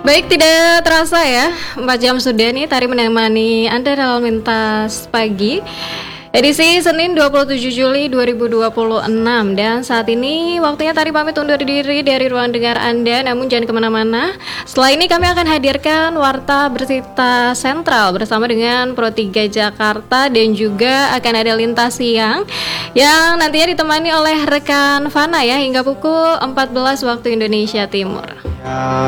Baik, tidak terasa ya, 4 jam sudah nih Tari menemani Anda dalam lintas pagi edisi Senin 27 Juli 2026. Dan saat ini waktunya Tari pamit undur diri dari ruang dengar Anda, namun jangan kemana-mana. Setelah ini kami akan hadirkan Warta Bersita Sentral bersama dengan Pro 3 Jakarta, dan juga akan ada Lintas Siang yang nantinya ditemani oleh rekan Fana ya hingga pukul 14 waktu Indonesia Timur.